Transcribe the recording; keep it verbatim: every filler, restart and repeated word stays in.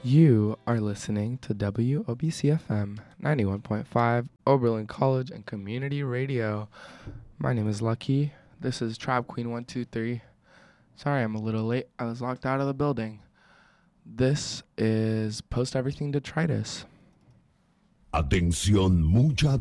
You are listening to W O B C F M ninety-one point five, Oberlin College and Community Radio. My name is Lucky. This is Trap Queen one two three. Sorry I'm a little late. I was locked out of the building. This is Post Everything Detritus. Atención, mucha